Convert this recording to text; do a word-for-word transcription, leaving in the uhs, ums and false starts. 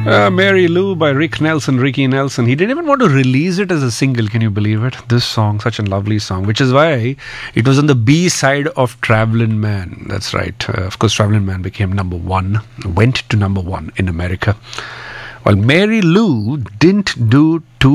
Uh, Mary Lou by Rick Nelson, Ricky Nelson. He didn't even want to release it as a single. Can you believe it? This song, such a lovely song, which is why it was on the B side of Travelin' Man. That's right. Uh, of course, Travelin' Man became number one, went to number one in America. While Mary Lou didn't do too